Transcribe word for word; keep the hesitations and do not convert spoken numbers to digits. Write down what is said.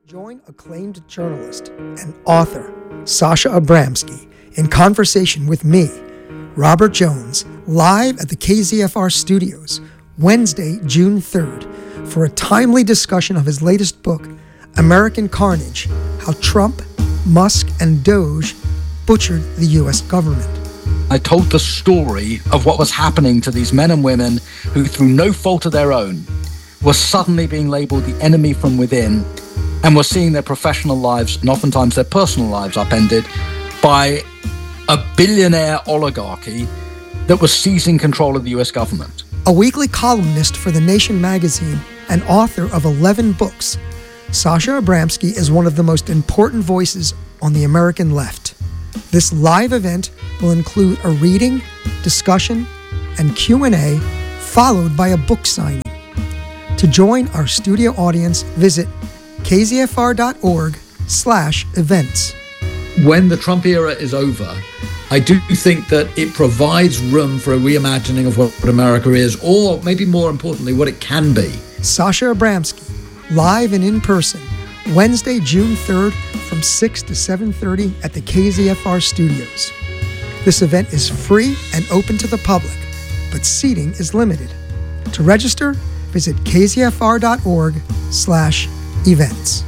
Join acclaimed journalist and author Sasha Abramsky in conversation with me, Robert Jones, live at the K Z F R studios, Wednesday, June third, for a timely discussion of his latest book, American Carnage: How Trump, Musk, and Doge Butchered the U S Government. I told the story of what was happening to these men and women who, through no fault of their own, were suddenly being labeled the enemy from within and were seeing their professional lives and oftentimes their personal lives upended by a billionaire oligarchy that was seizing control of the U S government. A weekly columnist for The Nation magazine and author of eleven books, Sasha Abramsky is one of the most important voices on the American left. This live event will include a reading, discussion, and Q and A, followed by a book signing. To join our studio audience, visit kzfr.org slash events. When the Trump era is over, I do think that it provides room for a reimagining of what America is, or maybe more importantly, what it can be. Sasha Abramsky, live and in person, Wednesday, June third, from six to seven thirty at the K Z F R studios. This event is free and open to the public, but seating is limited. To register, visit kzfr.org slash events.